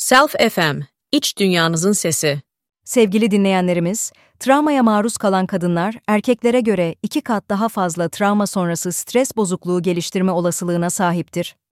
Self FM, iç dünyanızın sesi. Sevgili dinleyenlerimiz, travmaya maruz kalan kadınlar, erkeklere göre 2 kat daha fazla travma sonrası stres bozukluğu geliştirme olasılığına sahiptir.